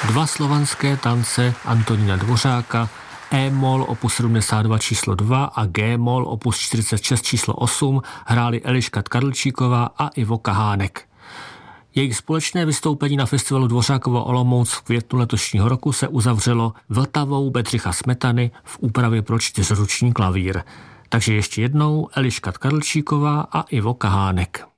Dva slovanské tance Antonína Dvořáka, E-moll opus 72 číslo 2 a G-moll opus 46 číslo 8 hráli Eliška Karlčíková a Ivo Kahánek. Jejich společné vystoupení na festivalu Dvořákova Olomouc v květnu letošního roku se uzavřelo Vltavou Bedřicha Smetany v úpravě pro čtyřruční klavír. Takže ještě jednou Eliška Karlčíková a Ivo Kahánek.